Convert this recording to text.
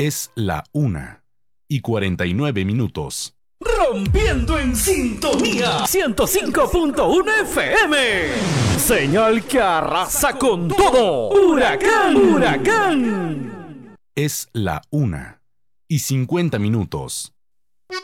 Es la 1:49. Rompiendo en sintonía 105.1 FM. Señal que arrasa con todo. Huracán, huracán. Es la 1:50.